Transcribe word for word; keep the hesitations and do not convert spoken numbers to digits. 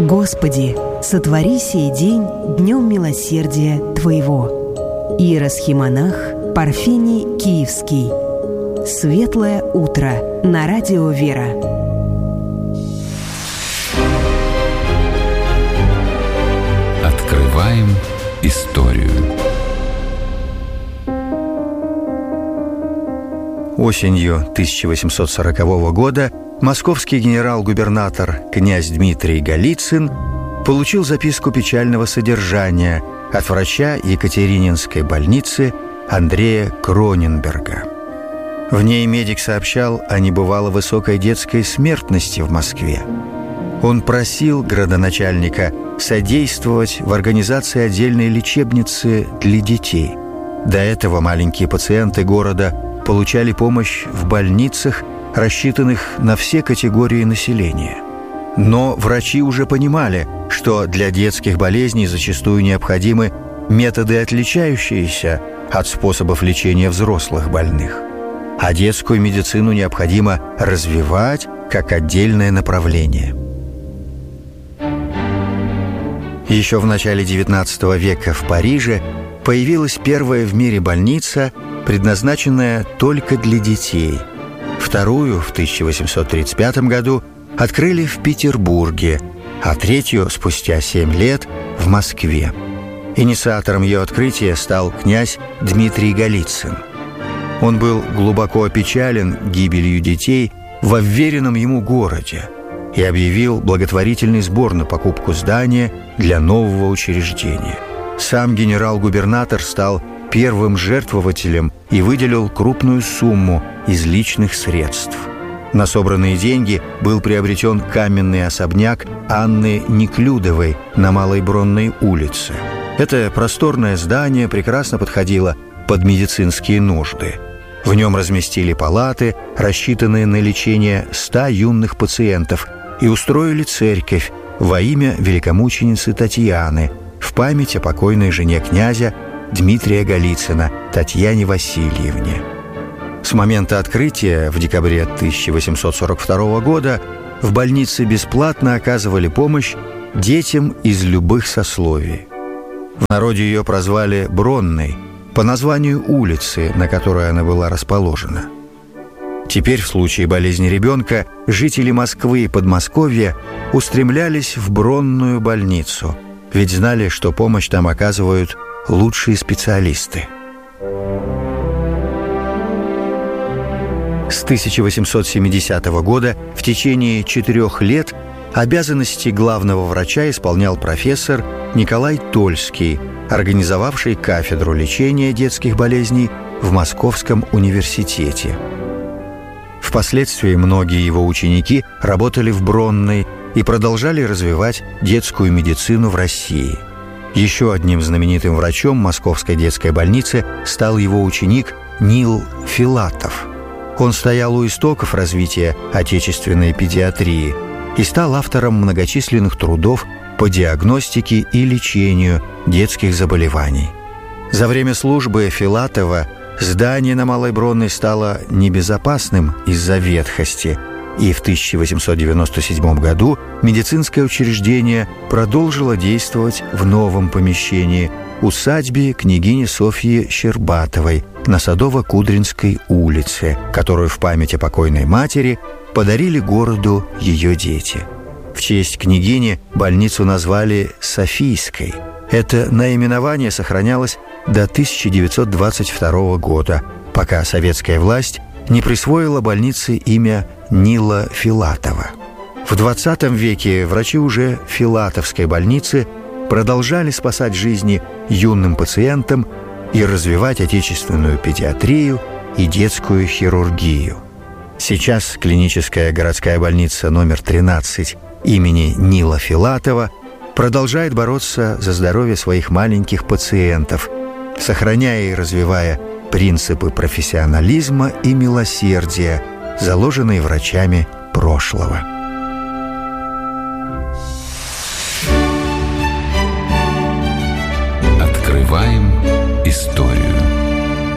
Господи, сотвори сей день днем милосердия Твоего. Иеросхимонах Парфений Киевский. Светлое утро на радио «Вера». Открываем историю. Осенью тысяча восемьсот сорокового года московский генерал-губернатор князь Дмитрий Голицын получил записку печального содержания от врача Екатерининской больницы Андрея Кроненберга. В ней медик сообщал о небывало высокой детской смертности в Москве. Он просил градоначальника содействовать в организации отдельной лечебницы для детей. До этого маленькие пациенты города получали помощь в больницах, рассчитанных на все категории населения. Но врачи уже понимали, что для детских болезней зачастую необходимы методы, отличающиеся от способов лечения взрослых больных. А детскую медицину необходимо развивать как отдельное направление. Еще в начале девятнадцатого века в Париже появилась первая в мире больница, предназначенная только для детей. Вторую в тысяча восемьсот тридцать пятом году открыли в Петербурге, а третью спустя семь лет в Москве. Инициатором ее открытия стал князь Дмитрий Голицын. Он был глубоко опечален гибелью детей в уверенном ему городе и объявил благотворительный сбор на покупку здания для нового учреждения. Сам генерал-губернатор стал первым жертвователем и выделил крупную сумму из личных средств. На собранные деньги был приобретен каменный особняк Анны Неклюдовой на Малой Бронной улице. Это просторное здание прекрасно подходило под медицинские нужды. В нем разместили палаты, рассчитанные на лечение ста юных пациентов, и устроили церковь во имя великомученицы Татьяны в память о покойной жене князя Дмитрия Голицына, Татьяне Васильевне. С момента открытия в декабре тысяча восемьсот сорок второго года в больнице бесплатно оказывали помощь детям из любых сословий. В народе ее прозвали Бронной по названию улицы, на которой она была расположена. Теперь в случае болезни ребенка жители Москвы и Подмосковья устремлялись в Бронную больницу, ведь знали, что помощь там оказывают лучшие специалисты. С тысяча восемьсот семидесятого года в течение четырех лет обязанности главного врача исполнял профессор Николай Тольский, организовавший кафедру лечения детских болезней в Московском университете. Впоследствии многие его ученики работали в Бронной и продолжали развивать детскую медицину в России. Еще одним знаменитым врачом Московской детской больницы стал его ученик Нил Филатов. Он стоял у истоков развития отечественной педиатрии и стал автором многочисленных трудов по диагностике и лечению детских заболеваний. За время службы Филатова здание на Малой Бронной стало небезопасным из-за ветхости, и в тысяча восемьсот девяносто седьмом году медицинское учреждение продолжило действовать в новом помещении – усадьбе княгини Софьи Щербатовой на Садово-Кудринской улице, которую в память о покойной матери подарили городу ее дети. В честь княгини больницу назвали Софийской. Это наименование сохранялось до тысяча девятьсот двадцать второго года, пока советская власть не присвоила больнице имя Нила Филатова. В двадцатом веке врачи уже Филатовской больницы продолжали спасать жизни юным пациентам и развивать отечественную педиатрию и детскую хирургию. Сейчас клиническая городская больница номер тринадцать имени Нила Филатова продолжает бороться за здоровье своих маленьких пациентов, сохраняя и развивая принципы профессионализма и милосердия, заложенные врачами прошлого. Открываем историю.